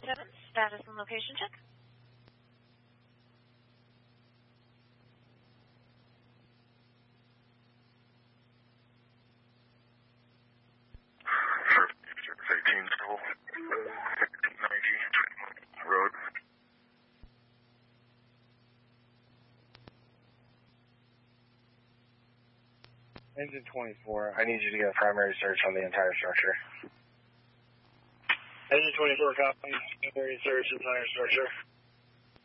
7, status and location check. It's 18 still. 1890 road. Engine 24, I need you to get a primary search on the entire structure. Engine 24, copy. Primary search, entire structure.